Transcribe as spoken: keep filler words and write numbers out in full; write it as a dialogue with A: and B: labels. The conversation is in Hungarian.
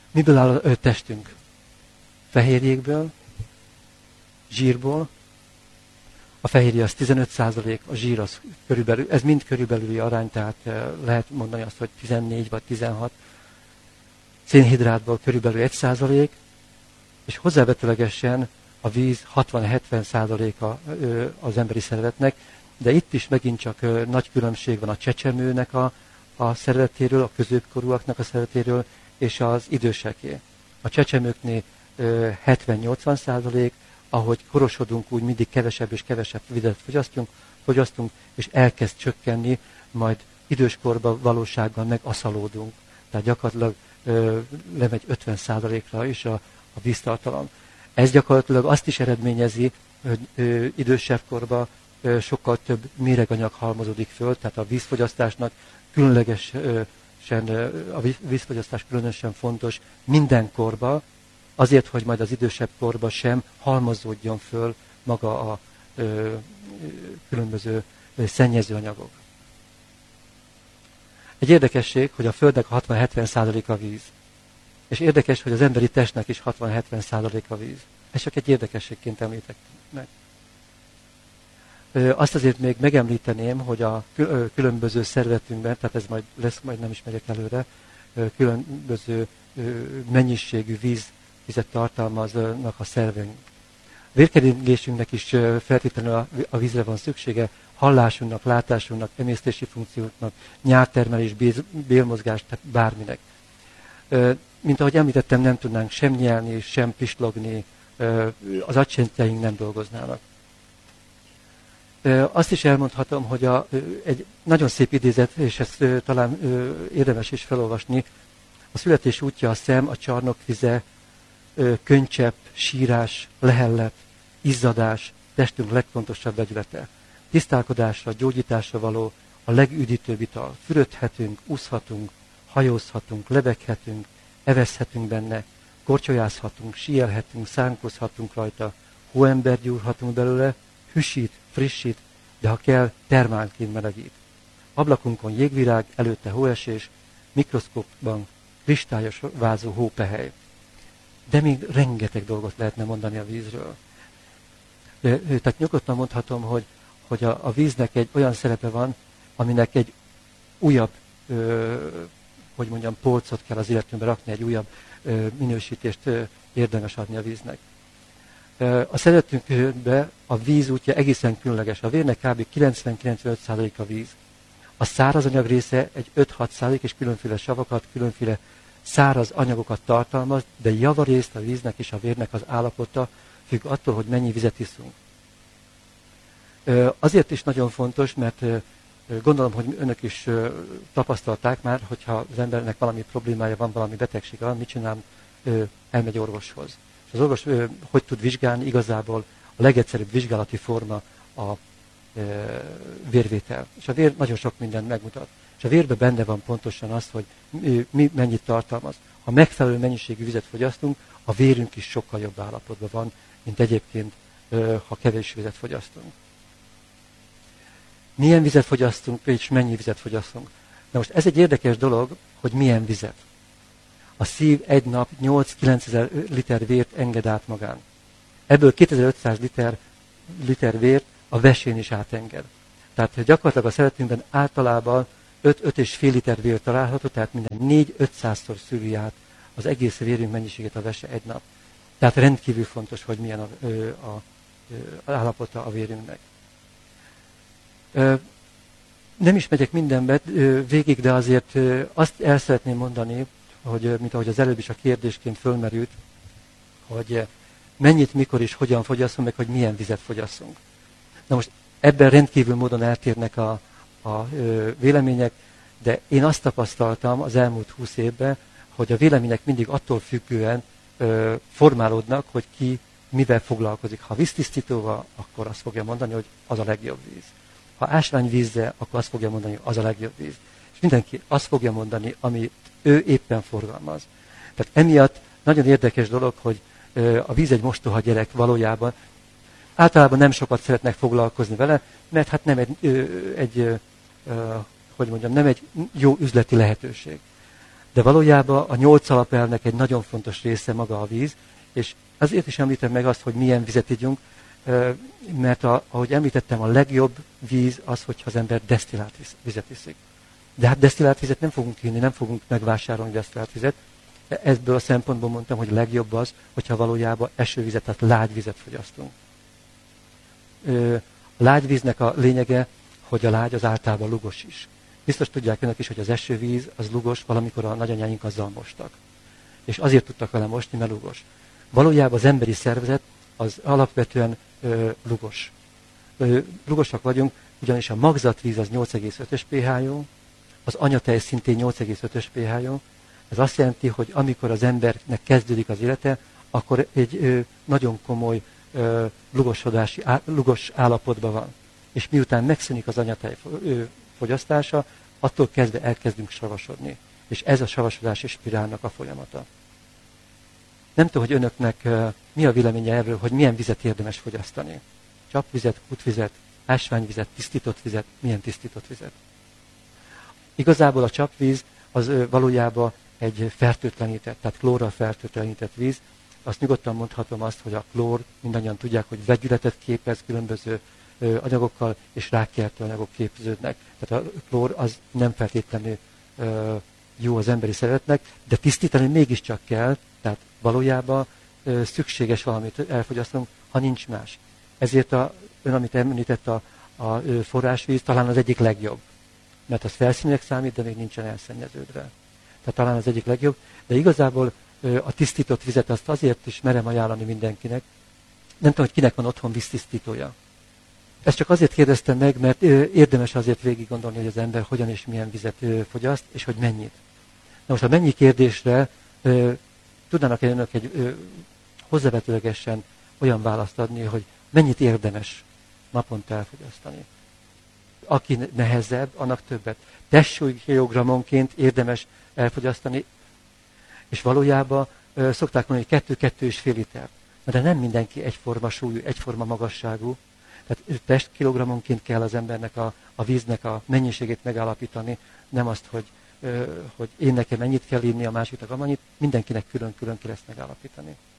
A: Miből áll a testünk? Fehérjékből, zsírból. A fehérje az tizenöt százalék, a zsír az körülbelül, ez mind körülbelüli arány, tehát lehet mondani azt, hogy tizennégy vagy tizenhat. Szénhidrátból körülbelül egy százalék, és hozzávetőlegesen a víz hatvan-hetven százaléka az emberi szervezetnek, de itt is megint csak nagy különbség van a csecsemőnek a, a szervezetéről, a középkorúaknak a szervezetéről, és az időseké. A csecsemőknél hetven-nyolcvan százalék, ahogy korosodunk, úgy mindig kevesebb és kevesebb vizet fogyasztunk, fogyasztunk, és elkezd csökkenni, majd időskorban valósággal megaszalódunk. Tehát gyakorlatilag ö, lemegy ötven százalékra is a, a víztartalom. Ez gyakorlatilag azt is eredményezi, hogy ö, idősebb korban ö, sokkal több méreganyag halmozódik föl, tehát a vízfogyasztásnak különlegesen, ö, a vízfogyasztás különösen fontos minden korban, azért, hogy majd az idősebb korban sem halmozódjon föl maga a ö, különböző szennyezőanyagok. Egy érdekesség, hogy a Földnek hatvan-hetven százalék a víz. És érdekes, hogy az emberi testnek is hatvan-hetven százalék a víz. Ez csak egy érdekességként említek meg. Ö, azt azért még megemlíteném, hogy a különböző szervezetünkben, tehát ez majd lesz, majd nem is megyek előre, különböző mennyiségű víz vizet tartalmaznak a szerveink. A vérkeringésünknek is feltétlenül a vízre van szüksége, hallásunknak, látásunknak, emésztési funkcióknak, nyáltermelés, bélmozgás, tehát bárminek. Mint ahogy említettem, nem tudnánk sem nyelni, sem pislogni, az agysejtjeink nem dolgoznának. Azt is elmondhatom, hogy a, egy nagyon szép idézet, és ezt talán érdemes is felolvasni, a születés útja a szem, a csarnok vize, könycsepp, sírás, lehellet, izzadás, testünk legfontosabb vegyülete. Tisztálkodásra, gyógyításra való a legüdítőbb ital. Fürödhetünk, úszhatunk, hajózhatunk, lebeghetünk, evezhetünk benne, korcsolyázhatunk, síelhetünk, szánkozhatunk rajta, hóember gyúrhatunk belőle, hűsít, frissít, de ha kell, termálként melegít. Ablakunkon jégvirág, előtte hóesés, mikroszkópban kristályos vázó hópehely. De még rengeteg dolgot lehetne mondani a vízről. Tehát nyugodtan mondhatom, hogy, hogy a, a víznek egy olyan szerepe van, aminek egy újabb, ö, hogy mondjam, polcot kell az életünkbe rakni, egy újabb ö, minősítést ö, érdemes adni a víznek. Ö, a szervezetünkbe a víz útja egészen különleges. A vérnek kb. kilencven-kilencvenöt százalék a víz. A száraz anyag része egy öt-hat százalék, és különféle savakat, különféle száraz anyagokat tartalmaz, de javarészt a víznek és a vérnek az állapota függ attól, hogy mennyi vizet iszunk. Azért is nagyon fontos, mert gondolom, hogy önök is tapasztalták már, hogyha az embernek valami problémája van, valami betegsége van, mit csinál, elmegy orvoshoz. És az orvos hogy tud vizsgálni? Igazából a legegyszerűbb vizsgálati forma a vérvétel. És a vér nagyon sok mindent megmutat. És a vérben benne van pontosan az, hogy mi mennyit tartalmaz. Ha megfelelő mennyiségű vizet fogyasztunk, a vérünk is sokkal jobb állapotban van, mint egyébként, ha kevés vizet fogyasztunk. Milyen vizet fogyasztunk, és mennyi vizet fogyasztunk? Na most ez egy érdekes dolog, hogy milyen vizet. A szív egy nap nyolc-kilencezer liter vért enged át magán. Ebből kétezer-ötszáz liter, liter vért a vesén is átenged. Tehát gyakorlatilag a szervezetünkben általában öt-öt és fél liter vér található, tehát minden négy-ötszázszor szűri át az egész vérünk mennyiségét a vese egy nap. Tehát rendkívül fontos, hogy milyen a, a, a, a állapota a vérünknek. Nem is megyek mindenbe végig, de azért azt el szeretném mondani, hogy, mint ahogy az előbb is a kérdésként fölmerült, hogy mennyit, mikor és hogyan fogyasszunk, meg hogy milyen vizet fogyasszunk. Na most ebben rendkívül módon eltérnek a, a vélemények, de én azt tapasztaltam az elmúlt húsz évben, hogy a vélemények mindig attól függően ö, formálódnak, hogy ki mivel foglalkozik. Ha víztisztítóval, akkor azt fogja mondani, hogy az a legjobb víz. Ha ásványvízzel, akkor azt fogja mondani, hogy az a legjobb víz. És mindenki azt fogja mondani, amit ő éppen forgalmaz. Tehát emiatt nagyon érdekes dolog, hogy ö, a víz egy mostoha gyerek valójában. Általában nem sokat szeretnek foglalkozni vele, mert hát nem egy, ö, egy ö, hogy mondjam, nem egy jó üzleti lehetőség. De valójában a nyolc alapelvnek egy nagyon fontos része maga a víz, és azért is említem meg azt, hogy milyen vizet igyunk, mert a, ahogy említettem, a legjobb víz az, hogyha az ember desztillált vizet iszik. De hát desztillált vizet nem fogunk inni, nem fogunk megvásárolni desztillált vizet. Ebből a szempontból mondtam, hogy a legjobb az, hogyha valójában esővizet, tehát lágy vizet fogyasztunk. A lágyvíznek a lényege, hogy a lágy az általában lugos is. Biztos tudják önök is, hogy az esővíz az lugos, valamikor a nagyanyáink azzal mostak. És azért tudtak vele mosni, mert lugos. Valójában az emberi szervezet az alapvetően ö, lugos. Ö, lugosak vagyunk, ugyanis a magzatvíz az nyolc egész ötös pH-jú, az anyatej szintén nyolc egész ötös pH-jú. Ez azt jelenti, hogy amikor az embernek kezdődik az élete, akkor egy ö, nagyon komoly ö, lugosodási, á, lugos állapotban van. És miután megszűnik az anyatej ö, fogyasztása, attól kezdve elkezdünk savasodni. És ez a savasodási spirálnak a folyamata. Nem tudom, hogy önöknek uh, mi a véleménye erről, hogy milyen vizet érdemes fogyasztani. Csapvizet, kútvizet, ásványvizet, tisztított vizet, milyen tisztított vizet. Igazából a csapvíz az uh, valójában egy fertőtlenített, tehát klórral fertőtlenített víz. Azt nyugodtan mondhatom azt, hogy a klór, mindannyian tudják, hogy vegyületet képez különböző uh, anyagokkal, és rákkeltő anyagok képződnek. Tehát a klór az nem feltétlenül uh, jó az emberi szeretnek, de tisztítani mégiscsak kell, tehát valójában ö, szükséges valamit elfogyasztunk, ha nincs más. Ezért a, ön, amit említett, a, a ö, forrásvíz talán az egyik legjobb. Mert az felszínileg számít, de még nincsen elszennyeződve. Tehát talán az egyik legjobb. De igazából ö, a tisztított vizet azt azért is merem ajánlani mindenkinek. Nem tudom, hogy kinek van otthon víztisztítója. Ezt csak azért kérdeztem meg, mert ö, érdemes azért végig gondolni, hogy az ember hogyan és milyen vizet ö, fogyaszt, és hogy mennyit. Na most a mennyi kérdésre ö, tudnának önök egy ö, hozzávetőlegesen olyan választ adni, hogy mennyit érdemes naponta elfogyasztani. Aki nehezebb, annak többet. Testsúly kilogrammonként érdemes elfogyasztani, és valójában ö, szokták mondani, hogy kettő-kettő és fél liter. De nem mindenki egyforma súlyú, egyforma magasságú. Tehát testkilogrammonként kell az embernek a, a víznek a mennyiségét megállapítani, nem azt, hogy hogy én nekem mennyit kell írni, a másiknak amennyit, mindenkinek külön-külön kell ezt megállapítani.